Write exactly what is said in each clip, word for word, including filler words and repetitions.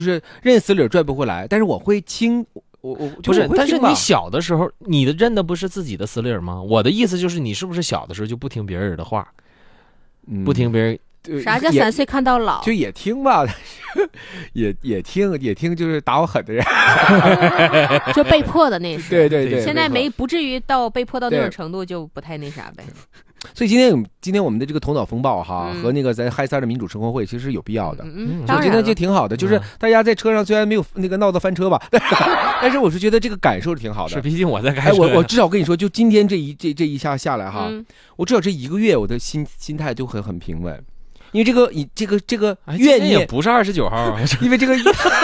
就是认死理拽不回来，但是我会听。我我不是，但是你小的时候，你的认的不是自己的死理吗？我的意思就是，你是不是小的时候就不听别人的话，嗯、不听别人？ 啥叫三岁看到老？ 就也听吧，也也听也听，就是打我狠的人， 就被迫的那是。 对对对， 现在没不至于到被迫到那种程度，就不太那啥呗。 所以今天今天我们的这个头脑风暴哈、嗯、和那个咱嗨三的民主生活会其实是有必要的， 嗯， 我觉得就挺好的，就是大家在车上虽然没有那个闹到翻车吧，但是我是觉得这个感受是挺好的。 是，毕竟我在开车、 哎、我我至少跟你说，就今天这一这这一下下来哈、 嗯， 我至少这一个月我的心心态就很很平稳。因为这个，你这个这个怨念、 哎、也不是二十九号， 因为这个，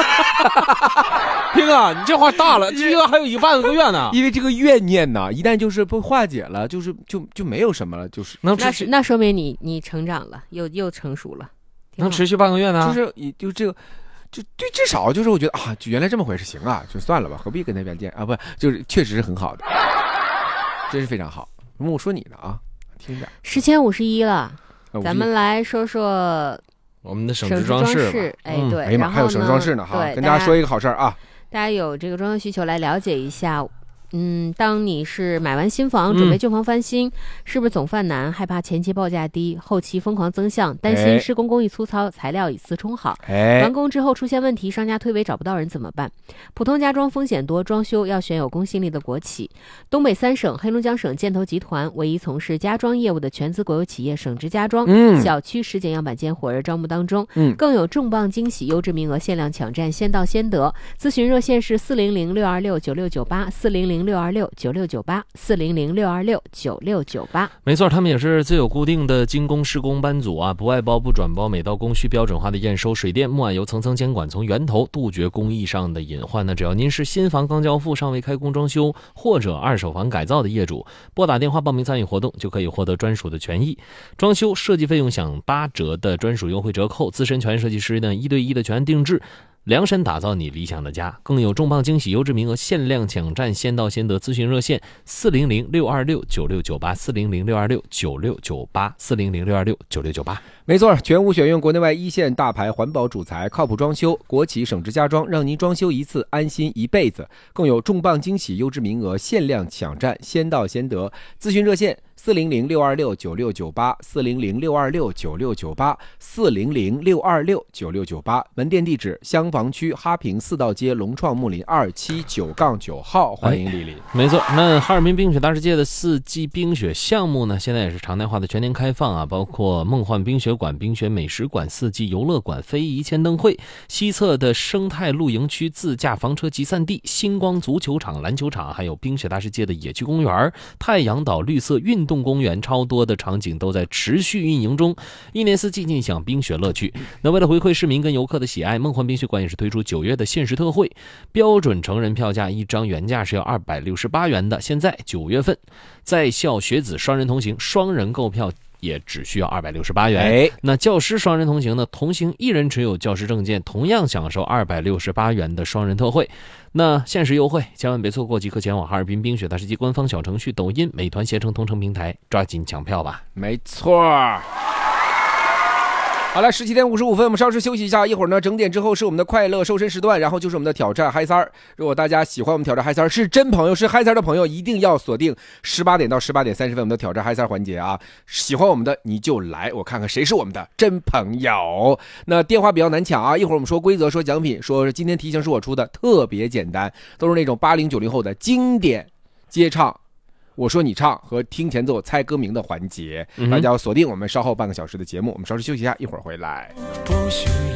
平啊，你这话大了，这个还有一半个月呢。 因为这个怨念呢，一旦就是被化解了，就是就就没有什么了，就是能那是那说明你你成长了，又又成熟了， 能持续半个月呢。 就是也就这个，就对，至少就是我觉得啊，就原来这么回事，行啊，就算了吧，何必跟那边见啊？不，就是确实是很好的，真是非常好。我说你的啊，听着， 十千五十一了。咱们来说说我们的省省直装饰，哎，对， 哎呀妈，还有省直装饰呢哈，跟大家说一个好事啊， 大家有这个装修需求来了解一下。嗯，当你是买完新房准备旧房翻新、嗯、是不是总犯难，害怕前期报价低，后期疯狂增项，担心施工工艺粗糙，材料以次充好， 哎， 完工之后出现问题，商家推诿找不到人怎么办？普通家装风险多，装修要选有公信力的国企。东北三省黑龙江省建投集团唯一从事家装业务的全资国有企业省直家装、嗯、小区实景样板间火热招募当中、嗯、更有重磅惊喜，优质名额限量抢占，先到先得。咨询热线是四零零六二六九六九八，四零零六二六九六九八，四零零六二六九六九八。 没错，他们也是最有固定的精工施工班组啊，不外包不转包，每道工序标准化的验收，水电木瓦油层层监管，从源头杜绝工艺上的隐患呢。只要您是新房刚交付尚未开工装修或者二手房改造的业主，拨打电话报名参与活动，就可以获得专属的权益。装修设计费用享八折的专属优惠折扣，资深全设计师呢一对一的全定制，量身打造你理想的家，更有重磅惊喜，优质名额限量抢占，先到先得。咨询热线四零零六二六九六九八，四零零六二六九六九八，四零零六二六九六九八。 没错，全屋选用国内外一线大牌环保主材，靠谱装修，国企省直家装，让您装修一次安心一辈子。更有重磅惊喜，优质名额限量抢占，先到先得。咨询热线四零零六二六九六九八，四零零六二六九六九八，四零零六二六九六九八。门店地址：香坊区哈平四道街龙创木林二七九杠九号，欢迎莅临。 没错，那哈尔滨冰雪大世界的四季冰雪项目呢，现在也是常态化的全年开放啊，包括梦幻冰雪馆、冰雪美食馆、四季游乐馆、非遗签灯会、西侧的生态露营区、自驾房车集散地、星光足球场、篮球场，还有冰雪大世界的野区公园、太阳岛绿色运动公园，超多的场景都在持续运营中，一年四季尽享冰雪乐趣。那为了回馈市民跟游客的喜爱，梦幻冰雪馆也是推出九月的限时特惠，标准成人票价一张原价是要二百六十八元的，现在九月份在校学子双人同行，双人购票也只需要二百六十八元、哎、那教师双人同行呢，同行一人持有教师证件，同样享受二百六十八元的双人特惠。那限时优惠千万别错过，即刻前往哈尔滨冰雪大世界官方小程序、抖音、美团携程同城平台，抓紧抢票吧。 没错。好了，十七点五十五分，我们稍事休息一下，一会儿呢整点之后是我们的快乐瘦身时段，然后就是我们的挑战嗨三儿。如果大家喜欢我们挑战嗨三儿，是真朋友是嗨三儿的朋友，一定要锁定十八点到十八点三十分我们的挑战嗨三儿环节啊！喜欢我们的你就来，我看看谁是我们的真朋友。那电话比较难抢啊，一会儿我们说规则，说奖品，说今天题型是我出的，特别简单，都是那种八零九零后的经典接唱。我说你唱和听前奏猜歌名的环节、嗯、大家要锁定我们稍后半个小时的节目，我们稍事休息一下，一会儿回来。不需